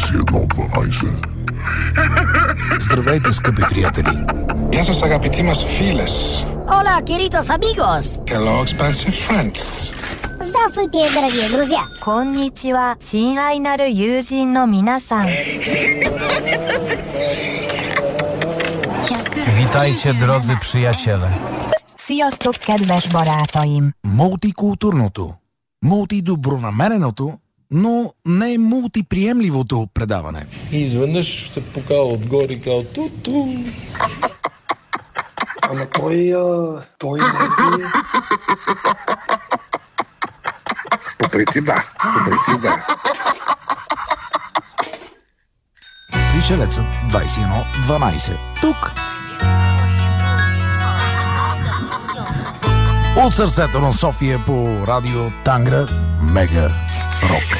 2112. Здравейте, скъпи приятели! Γεια σας αγαπητοί μας φίλες. Hola, queridos amigos. Hello, expensive friends. Здравствуйте, дорогие друзья. こんにちは、親愛なる友人の皆さん。 Witajcie, drodzy przyjaciele. Sziasztok, kedves barátaim! Мултикултурното, мултидобронамереното, но не мултиприемливото предаване. И изведнъж се покава отгоре и казва ту-ту. Ама той не е... По принцип да. Пришелецът 2112. Тук! От сърцето на София по радио Тангра Мега Рок.